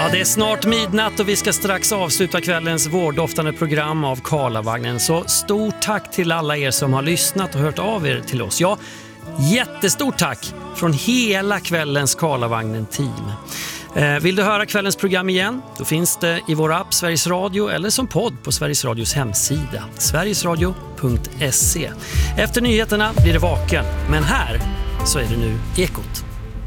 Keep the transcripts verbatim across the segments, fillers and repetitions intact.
Ja, det är snart midnatt och vi ska strax avsluta kvällens vårdoftande program av Karlavagnen. Så stort tack till alla er som har lyssnat och hört av er till oss. Ja, jättestort tack från hela kvällens Karlavagnen-team. Eh, vill du höra kvällens program igen? Då finns det i vår app Sveriges Radio eller som podd på Sveriges Radios hemsida sverigesradio punkt se. Efter nyheterna blir det vaken, men här så är det nu Ekot.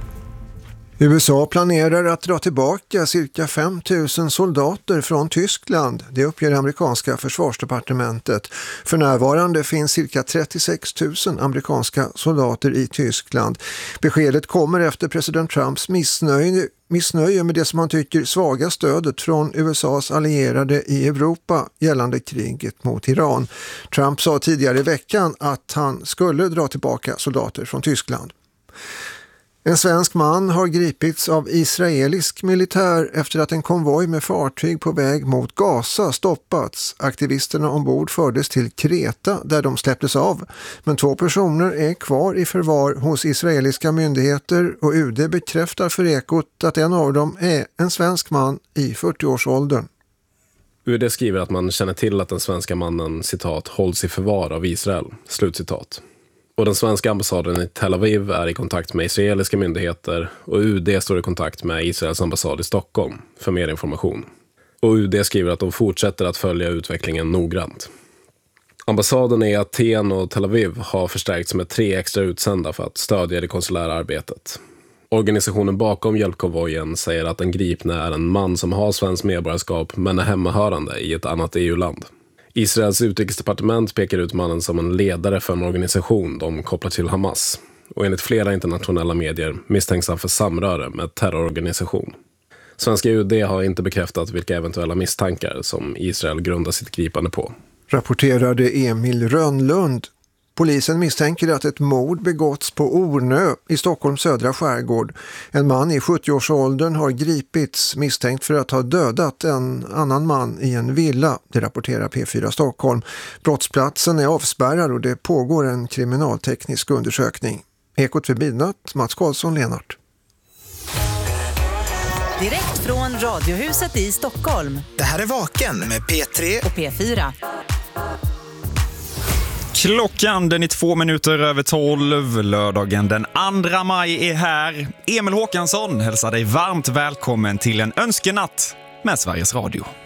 U S A planerar att dra tillbaka cirka fem tusen soldater från Tyskland. Det uppger amerikanska försvarsdepartementet. För närvarande finns cirka trettiosex tusen amerikanska soldater i Tyskland. Beskedet kommer efter president Trumps missnöje, missnöje med det som han tycker svaga stödet från U S A:s allierade i Europa gällande kriget mot Iran. Trump sa tidigare i veckan att han skulle dra tillbaka soldater från Tyskland. En svensk man har gripits av israelisk militär efter att en konvoj med fartyg på väg mot Gaza stoppats. Aktivisterna ombord fördes till Kreta där de släpptes av. Men två personer är kvar i förvar hos israeliska myndigheter och U D bekräftar för Ekot att en av dem är en svensk man i fyrtioårsåldern. U D skriver att man känner till att den svenska mannen, citat, hålls i förvar av Israel, slutcitat. Och den svenska ambassaden i Tel Aviv är i kontakt med israeliska myndigheter och U D står i kontakt med Israels ambassad i Stockholm för mer information. Och U D skriver att de fortsätter att följa utvecklingen noggrant. Ambassaden i Aten och Tel Aviv har förstärkts med tre extra utsända för att stödja det konsulära arbetet. Organisationen bakom hjälpkonvojen säger att den gripna är en man som har svensk medborgarskap men är hemmahörande i ett annat E U-land. Israels utrikesdepartement pekar ut mannen som en ledare för en organisation de kopplar till Hamas. Och enligt flera internationella medier misstänks han för samröre med terrororganisation. Svenska U D har inte bekräftat vilka eventuella misstankar som Israel grundar sitt gripande på. Rapporterade Emil Rönnlund. Polisen misstänker att ett mord begåtts på Ornö i Stockholms södra skärgård. En man i sjuttioårsåldern har gripits misstänkt för att ha dödat en annan man i en villa. Det rapporterar P fyra Stockholm. Brottsplatsen är avspärrad och det pågår en kriminalteknisk undersökning. Ekot vid midnatt, Mats Karlsson, Lenart. Direkt från Radiohuset i Stockholm. Det här är Vaken med P tre och P fyra. Klockan den är två minuter över tolv. Lördagen den andra maj är här. Emil Håkansson hälsar dig varmt välkommen till en önskenatt med Sveriges Radio.